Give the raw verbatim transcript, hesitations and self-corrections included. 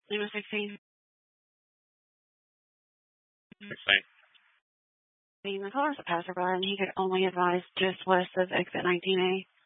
Lima sixteen. sixteen. The caller is a passerby, and he could only advise just west of exit nineteen A.